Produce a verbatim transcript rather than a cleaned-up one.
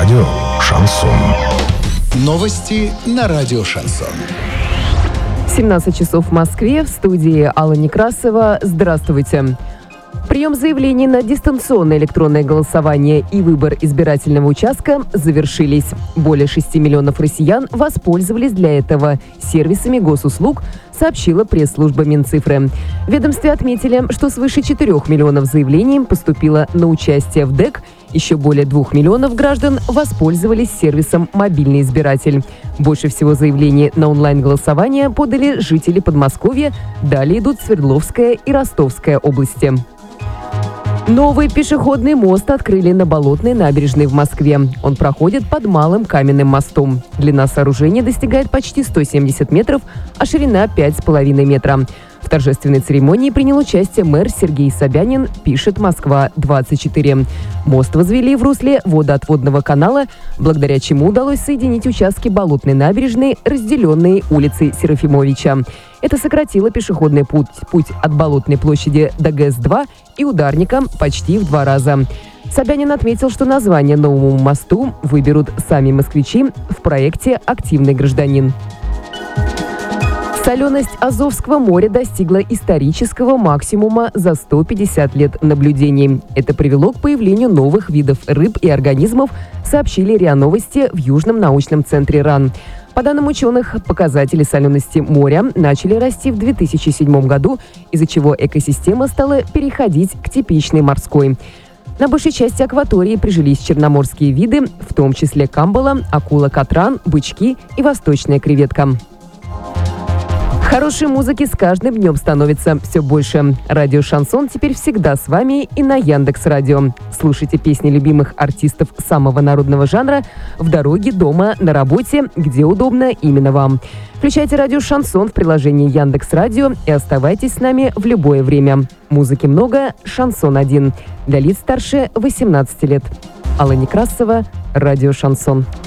Радио «Шансон». Новости на радио «Шансон». семнадцать часов в Москве. В студии Алла Некрасова. Здравствуйте. Прием заявлений на дистанционное электронное голосование и выбор избирательного участка завершились. Более шести миллионов россиян воспользовались для этого сервисами госуслуг, сообщила пресс-служба Минцифры. В ведомстве отметили, что свыше четырёх миллионов заявлений поступило на участие в ДЭК. Еще более двух миллионов граждан воспользовались сервисом «Мобильный избиратель». Больше всего заявлений на онлайн-голосование подали жители Подмосковья. Далее идут Свердловская и Ростовская области. Новый пешеходный мост открыли на Болотной набережной в Москве. Он проходит под Малым каменным мостом. Длина сооружения достигает почти сто семьдесят метров, а ширина пять с половиной метра. В торжественной церемонии принял участие мэр Сергей Собянин, пишет Москва двадцать четыре. Мост возвели в русле водоотводного канала, благодаря чему удалось соединить участки Болотной набережной, разделенные улицей Серафимовича. Это сократило пешеходный путь, путь от Болотной площади до ГЭС два и Ударника почти в два раза. Собянин отметил, что название новому мосту выберут сами москвичи в проекте «Активный гражданин». Соленость Азовского моря достигла исторического максимума за сто пятьдесят лет наблюдений. Это привело к появлению новых видов рыб и организмов, сообщили РИА Новости в Южном научном центре РАН. По данным ученых, показатели солености моря начали расти в две тысячи седьмом году, из-за чего экосистема стала переходить к типичной морской. На большей части акватории прижились черноморские виды, в том числе камбала, акула-катран, бычки и восточная креветка. Хорошей музыки с каждым днем становится все больше. Радио «Шансон» теперь всегда с вами и на Яндекс.Радио. Слушайте песни любимых артистов самого народного жанра в дороге, дома, на работе, где удобно именно вам. Включайте радио «Шансон» в приложении Яндекс.Радио и оставайтесь с нами в любое время. Музыки много, шансон один. Для лиц старше восемнадцати лет. Алла Некрасова, радио «Шансон».